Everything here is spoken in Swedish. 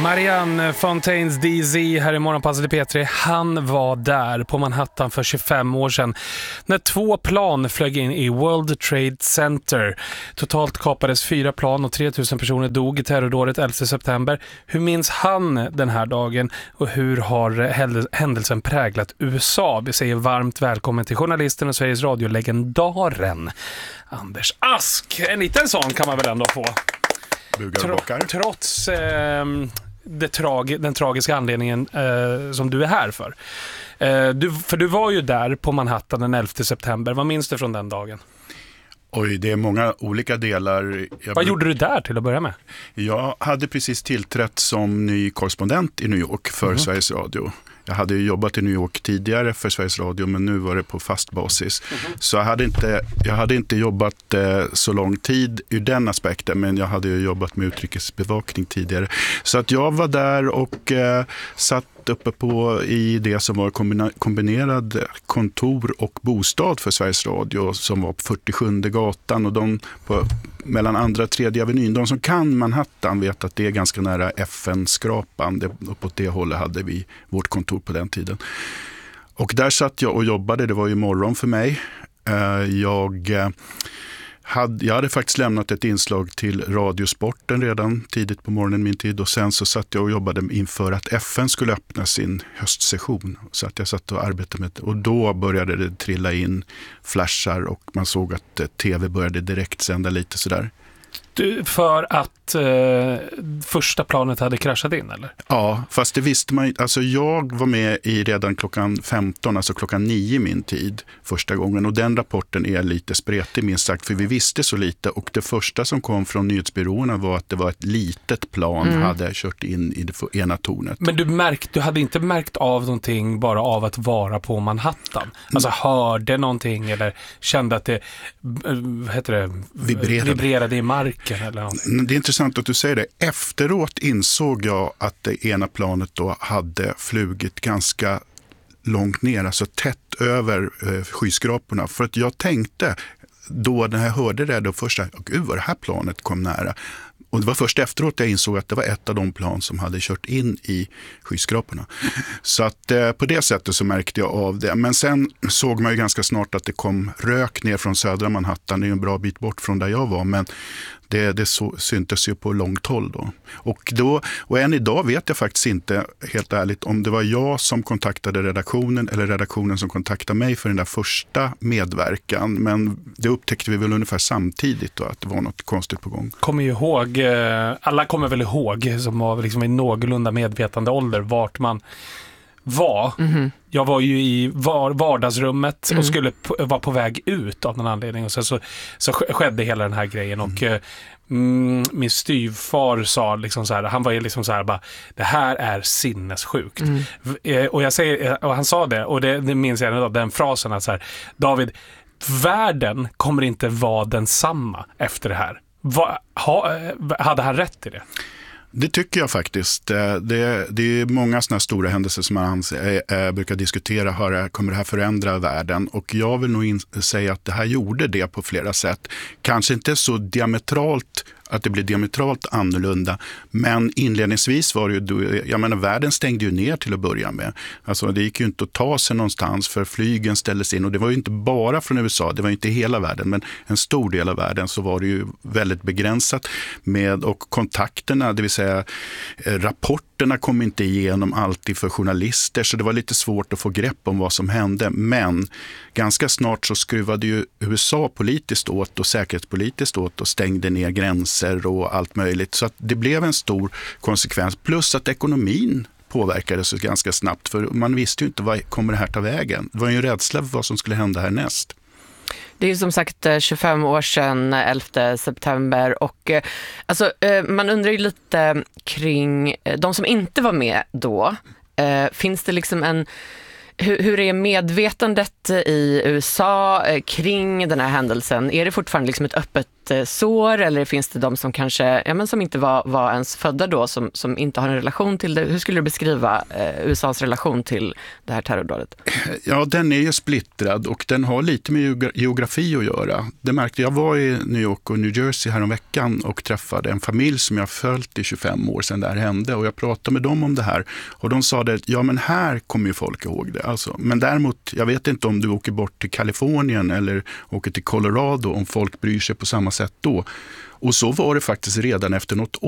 Marianne Fontaines DZ här i Morgonpasset i P3. Han var där på Manhattan för 25 år sedan när 2 plan flög in i World Trade Center. Totalt kapades 4 plan och 3000 personer dog i terrordådet 11 september. Hur minns han den här dagen och hur har händelsen präglat USA? Vi säger varmt välkommen till journalisten och Sveriges radiolegendaren Anders Ask. En liten sån kan man väl ändå få. Trots den tragiska anledningen som du är här för. För du var ju där på Manhattan den 11 september. Vad minns du från den dagen? Oj, det är många olika delar. Vad gjorde du där till att börja med? Jag hade precis tillträtt som ny korrespondent i New York för Sveriges Radio. Jag hade ju jobbat i New York tidigare för Sveriges Radio, men nu var det på fast basis. Så jag hade inte jobbat så lång tid ur den aspekten, men jag hade ju jobbat med utrikesbevakning tidigare. Så att jag var där och satt uppe i det som var kombinerad kontor och bostad för Sveriges Radio som var på 47 gatan och de mellan andra och tredje avenyn. De som kan Manhattan vet att det är ganska nära FN-skrapan. Uppåt det hållet hade vi vårt kontor på den tiden. Och där satt jag och jobbade, det var ju morgon för mig. Jag hade faktiskt lämnat ett inslag till Radiosporten redan tidigt på morgonen min tid och sen så satt jag och jobbade inför att FN skulle öppna sin höstsession. Så att jag satt och arbetade med det och då började det trilla in flashar och man såg att tv började direkt sända lite sådär. För att första planet hade kraschat in, eller? Ja, fast det visste man ju. Alltså jag var med i redan klockan 15, alltså klockan 9 min tid första gången. Och den rapporten är lite spretig minst sagt, för vi visste så lite. Och det första som kom från nyhetsbyråerna var att det var ett litet plan hade kört in i det ena tornet. Men du hade inte märkt av någonting bara av att vara på Manhattan? Alltså hörde någonting eller kände att det vibrerade i marken? Eller det är intressant att du säger det. Efteråt insåg jag att det ena planet då hade flugit ganska långt ner, alltså tätt över skyskraporna. För att jag tänkte då när jag hörde det då först, gud vad det här planet kom nära. Och det var först efteråt jag insåg att det var ett av de plan som hade kört in i skyskraporna. Så att på det sättet så märkte jag av det. Men sen såg man ju ganska snart att det kom rök ner från södra Manhattan. Det är ju en bra bit bort från där jag var, men det syntes ju på långt håll då. Och än idag vet jag faktiskt inte helt ärligt om det var jag som kontaktade redaktionen eller redaktionen som kontaktade mig för den där första medverkan. Men det upptäckte vi väl ungefär samtidigt då, att det var något konstigt på gång. Alla kommer väl ihåg som var liksom i någorlunda medvetande ålder vart man var. Jag var ju i vardagsrummet och skulle vara på väg ut av någon anledning och sen så skedde hela den här grejen och min styvfar sa liksom så här, han var ju liksom så här bara, det här är sinnessjukt. Och han sa det och det minns jag ändå, den frasen att så här, David, världen kommer inte vara densamma efter det här. Hade han rätt i det? Det tycker jag faktiskt. Det är många sådana stora händelser som man brukar diskutera. Kommer det här förändra världen? Och jag vill nog säga att det här gjorde det på flera sätt. Kanske inte så diametralt att det blir diametralt annorlunda. Men inledningsvis var det ju, jag menar världen stängde ju ner till att börja med. Alltså det gick ju inte att ta sig någonstans för flygen ställdes in. Och det var ju inte bara från USA, det var ju inte hela världen. Men en stor del av världen så var det ju väldigt begränsat med och kontakterna, det vill säga rapporterna kom inte igenom alltid för journalister. Så det var lite svårt att få grepp om vad som hände. Men ganska snart så skruvade ju USA politiskt åt och säkerhetspolitiskt åt och stängde ner gränser och allt möjligt. Så att det blev en stor konsekvens. Plus att ekonomin påverkades ganska snabbt. För man visste ju inte vad kommer det här ta vägen. Det var ju en rädsla för vad som skulle hända härnäst. Det är ju som sagt 25 år sedan 11 september och alltså, man undrar ju lite kring de som inte var med då. Finns det liksom hur är medvetandet i USA kring den här händelsen? Är det fortfarande liksom ett öppet ett sår, eller finns det de som kanske, som inte var ens födda då, som inte har en relation till det? Hur skulle du beskriva USAs relation till det här terrordådet? Ja, den är ju splittrad och den har lite med geografi att göra. Det märkte jag var i New York och New Jersey häromveckan och träffade en familj som jag följt i 25 år sedan det här hände, och jag pratade med dem om det här och de sa att men här kommer ju folk ihåg det. Alltså. Men däremot, jag vet inte om du åker bort till Kalifornien eller åker till Colorado om folk bryr sig på samma sätt då. Och så var det faktiskt redan efter något